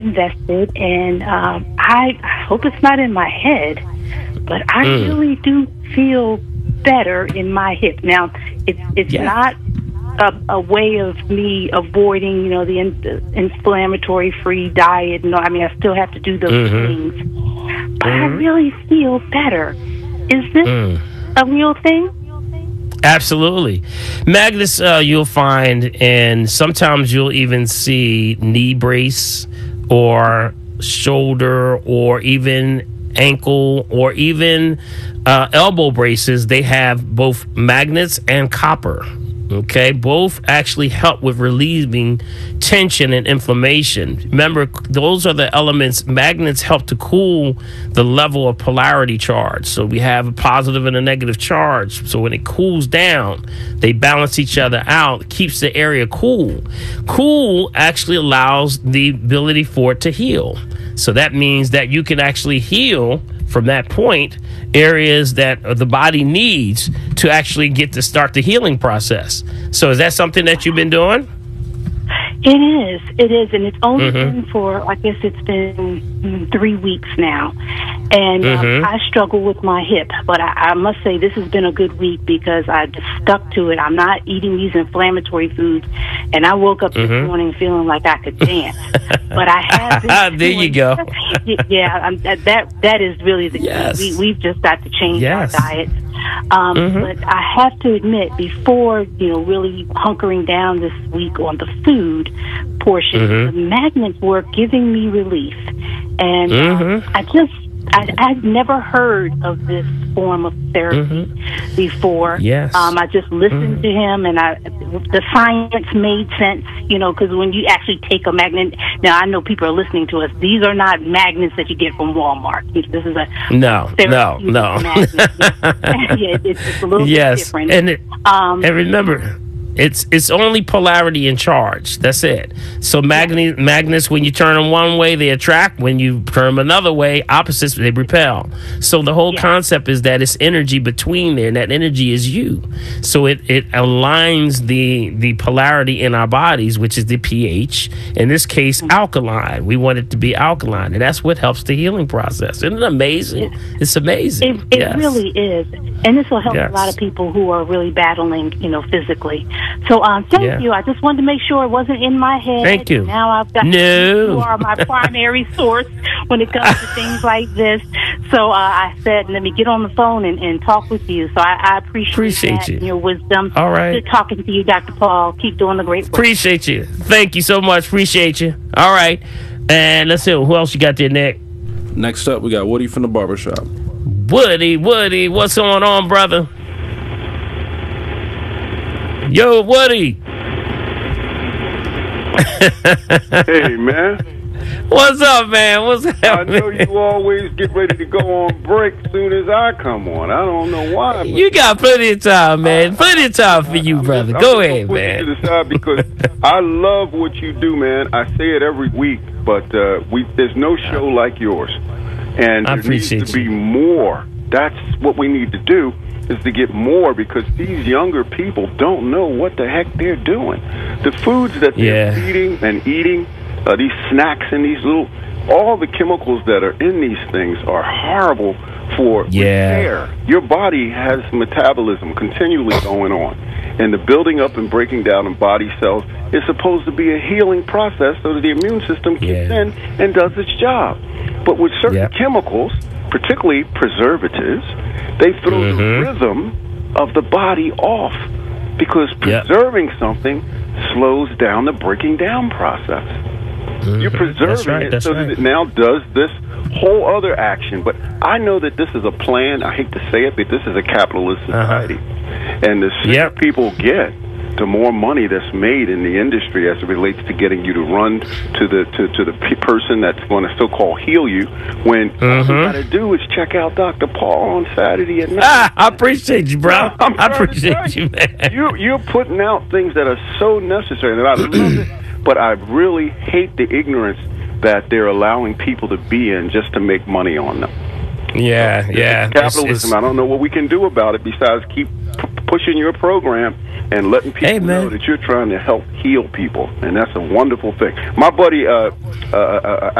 invested, and I hope it's not in my head, but I really do feel better in my hip. Now, it's not a way of me avoiding, the inflammatory-free diet. No, I mean, I still have to do those things, but I really feel better. Is this a real thing? Absolutely. Magnets, you'll find, and sometimes you'll even see knee brace or shoulder or even ankle or even elbow braces. They have both magnets and copper. Okay, both actually help with relieving tension and inflammation. Remember, those are the elements. Magnets help to cool the level of polarity charge. So we have a positive and a negative charge. So when it cools down, they balance each other out, keeps the area cool. Cool actually allows the ability for it to heal. So that means that you can actually heal from that point areas that the body needs to actually get to start the healing process. So is that something that you've been doing? It is, and it's only been for, I guess it's been 3 weeks now, and I struggle with my hip, but I must say this has been a good week because I just stuck to it. I'm not eating these inflammatory foods, and I woke up this morning feeling like I could dance, but I have been there you go. That is really the key. We've just got to change our diet. But I have to admit, before really hunkering down this week on the food portion, the magnets were giving me relief, and I'd never heard of this form of therapy before. Yes. I just listened to him, and the science made sense, because when you actually take a magnet, now I know people are listening to us, these are not magnets that you get from Walmart. This is a no. magnet. It's a little bit different. And remember, it's only polarity and charge. That's it. So magnets, when you turn them one way, they attract. When you turn them another way, opposites, they repel. So the whole concept is that it's energy between there, and that energy is you. So it aligns the polarity in our bodies, which is the pH. In this case, alkaline. We want it to be alkaline, and that's what helps the healing process. Isn't it amazing? It's amazing. It really is. And this will help a lot of people who are really battling, physically. So thank you. I just wanted to make sure it wasn't in my head. Thank you. Now I've got you are my primary source when it comes to things like this. So I said, let me get on the phone and talk with you. So I appreciate that, your wisdom. All right. Good talking to you, Dr. Paul. Keep doing the great work. Appreciate you. Thank you so much. Appreciate you. All right. And let's see, who else you got there, Nick? Next up, we got Woody from the barbershop. Woody, what's going on, brother? Yo, Woody. Hey, man. What's up, man? What's happening? I know you always get ready to go on break as soon as I come on. I don't know why. You got plenty of time, man. Plenty of time for you, brother. Go ahead, man. To the side because I love what you do, man. I say it every week, but there's no show like yours. And there needs to be more. That's what we need to do, is to get more, because these younger people don't know what the heck they're doing. The foods that they're feeding and eating, these snacks and these all the chemicals that are in these things are horrible for repair. Your body has metabolism continually going on. And the building up and breaking down of body cells is supposed to be a healing process so that the immune system kicks in and does its job. But with certain chemicals, particularly preservatives, they throw the rhythm of the body off, because preserving something slows down the breaking down process. You're preserving it so that it now does this whole other action. But I know that this is a plan. I hate to say it, but this is a capitalist society. And the sicker people get, the more money that's made in the industry as it relates to getting you to run to the person that's going to so-called heal you, when all you got to do is check out Dr. Paul on Saturday at night. I appreciate you, bro. I appreciate you, man. You're putting out things that are so necessary, and I love it, but I really hate the ignorance that they're allowing people to be in just to make money on them. Yeah. Capitalism. I don't know what we can do about it besides keep pushing your program and letting people know that you're trying to help heal people, and that's a wonderful thing. My buddy